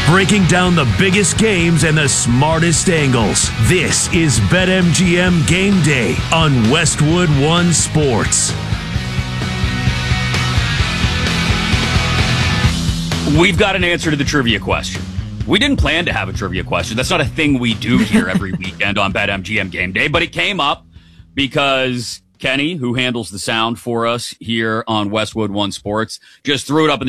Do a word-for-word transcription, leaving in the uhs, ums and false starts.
breaking down the biggest games and the smartest angles. This is BetMGM Game Day on Westwood One Sports. We've got an answer to the trivia question. We didn't plan to have a trivia question. That's not a thing we do here every weekend on BetMGM Game Day, but it came up because Kenny, who handles the sound for us here on Westwood One Sports, just threw it up in the